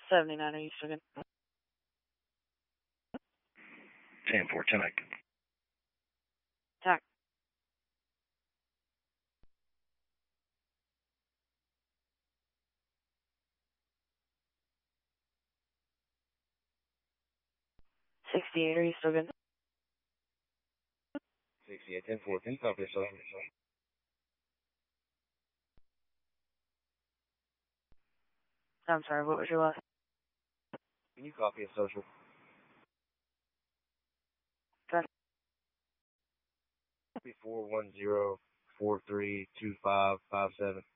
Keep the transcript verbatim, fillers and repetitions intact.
seventy-nine, are you still good? ten four, tonight. Talk. sixty-eight, are you still good? sixty-eight, ten four, can you copy yourself? I'm sorry, what was your last? Can you copy a social? Got four one zero four three two five five seven.